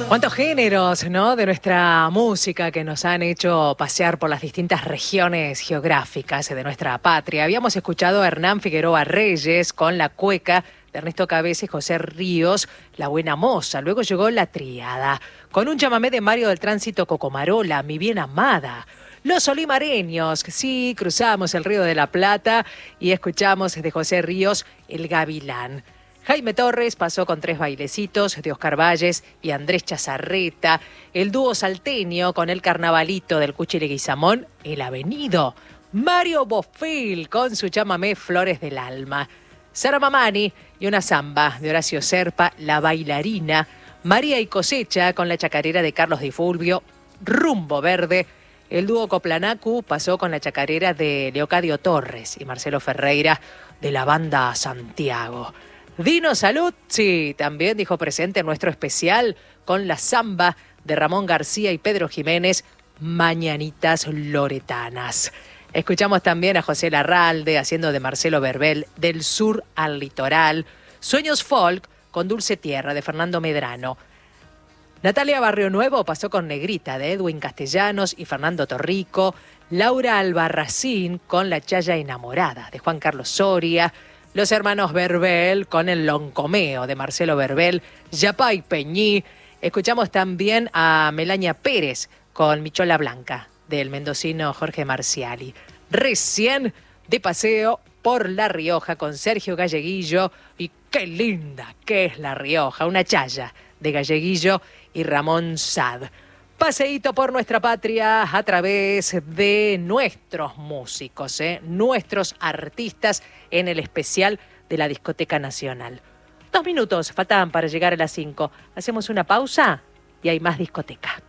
Cuántos géneros, ¿no?, de nuestra música que nos han hecho pasear por las distintas regiones geográficas de nuestra patria. Habíamos escuchado a Hernán Figueroa Reyes con La Cueca de Ernesto Cabeza y José Ríos, La Buena Moza. Luego llegó La Tríada, con un chamamé de Mario del Tránsito Cocomarola, Mi Bien Amada. Los Olimareños, sí, cruzamos el Río de la Plata y escuchamos de José Ríos El Gavilán. Jaime Torres pasó con Tres Bailecitos de Oscar Valles y Andrés Chazarreta. El dúo salteño con El Carnavalito del Cuchi Leguizamón, El Avenido. Mario Bofill con su chamamé Flores del Alma. Sara Mamani y una samba de Horacio Serpa, La Bailarina. María y Cosecha con la chacarera de Carlos Di Fulvio, Rumbo Verde. El dúo Coplanacu pasó con la chacarera de Leocadio Torres y Marcelo Ferreira de la banda Santiago. Dino Saluzzi también dijo presente en nuestro especial con la samba de Ramón García y Pedro Jiménez, Mañanitas Loretanas. Escuchamos también a José Larralde haciendo de Marcelo Verbel, Del Sur al Litoral. Sueños Folk con Dulce Tierra de Fernando Medrano. Natalia Barrio Nuevo pasó con Negrita de Edwin Castellanos y Fernando Torrico. Laura Albarracín con La Chaya Enamorada de Juan Carlos Soria. Los hermanos Verbel con El Loncomeo de Marcelo Verbel, Yapay Peñí. Escuchamos también a Melania Pérez con Michola Blanca del mendocino Jorge Marciali. Recién de paseo por La Rioja con Sergio Galleguillo. Y qué linda que es La Rioja, una chaya de Galleguillo y Ramón Sad. Paseíto por nuestra patria a través de nuestros músicos, nuestros artistas en el especial de la Discoteca Nacional. 2 minutos faltaban para llegar a las 5. Hacemos una pausa y hay más discoteca.